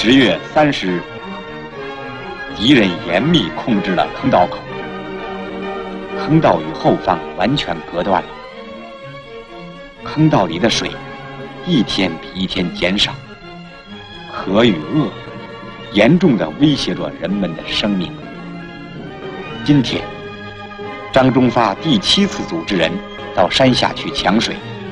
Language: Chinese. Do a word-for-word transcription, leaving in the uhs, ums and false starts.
十月三十日，敌人严密控制了坑道口，坑道与后方完全隔断了。坑道里的水一天比一天减少，渴与饿严重地威胁着人们的生命。今天，张忠发第七次组织人到山下去抢水。